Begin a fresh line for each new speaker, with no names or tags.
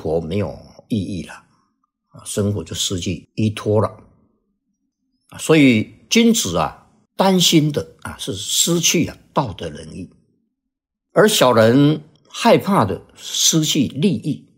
活没有意义了，生活就失去依托了。所以君子担心的是失去道德仁义，而小人害怕的失去利益。